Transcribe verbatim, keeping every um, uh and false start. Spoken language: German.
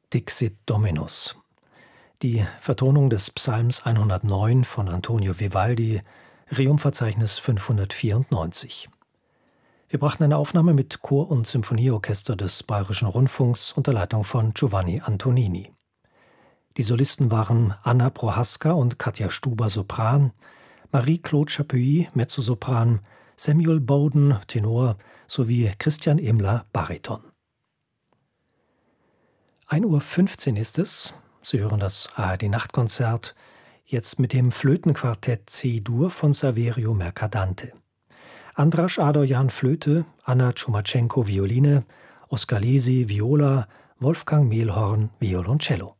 Dixit Dominus. Die Vertonung des Psalms hundertneun von Antonio Vivaldi, Rerum-Verzeichnis fünfhundertvierundneunzig. Wir brachten eine Aufnahme mit Chor- und Symphonieorchester des Bayerischen Rundfunks unter Leitung von Giovanni Antonini. Die Solisten waren Anna Prohaska und Katja Stuber Sopran, Marie-Claude Chapuis Mezzosopran, Samuel Bowden Tenor sowie Christian Imler Bariton. ein Uhr fünfzehn ist es. Sie hören das A R D-Nachtkonzert, jetzt mit dem Flötenquartett C-Dur von Saverio Mercadante. Andras Adoyan Flöte, Anna Tschumachenko Violine, Oskar Lesi Viola, Wolfgang Mehlhorn Violoncello.